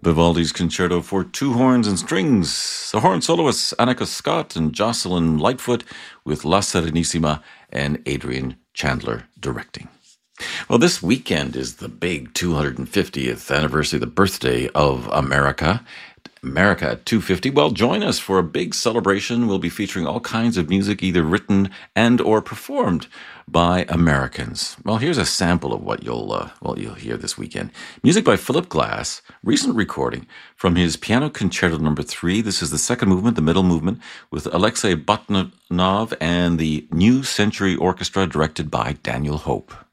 Vivaldi's Concerto for Two Horns and Strings. The horn soloists Annika Scott and Jocelyn Lightfoot with La Serenissima and Adrian Chandler directing. Well, this weekend is the big 250th anniversary, the birthday of America. America at 250. Well, join us for a big celebration. We'll be featuring all kinds of music, either written and or performed by Americans. Well, here's a sample of what you'll hear this weekend. Music by Philip Glass, recent recording from his Piano Concerto No. 3. This is the second movement, the middle movement, with Alexei Botnov and the New Century Orchestra, directed by Daniel Hope.